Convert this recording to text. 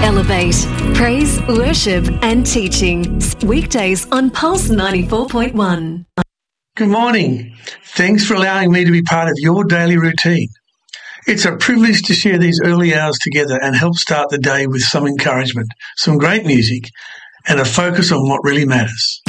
Elevate. Praise, worship and teaching. Weekdays on Pulse 94.1. Good morning. Thanks for allowing me to be part of your daily routine. It's a privilege to share these early hours together and help start the day with some encouragement, some great music, and a focus on what really matters.